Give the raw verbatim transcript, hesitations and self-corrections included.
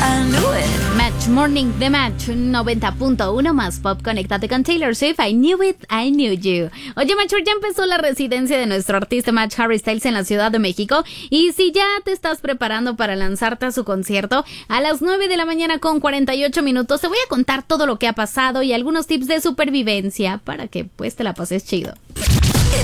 I knew it. Match Morning de Match noventa punto uno más pop. Conéctate con Taylor Swift. I knew it, I knew you. Oye, Matcher, ya empezó la residencia de nuestro artista Match Harry Styles en la Ciudad de México. Y si ya te estás preparando para lanzarte a su concierto a las nueve de la mañana con cuarenta y ocho minutos, te voy a contar todo lo que ha pasado y algunos tips de supervivencia para que pues te la pases chido.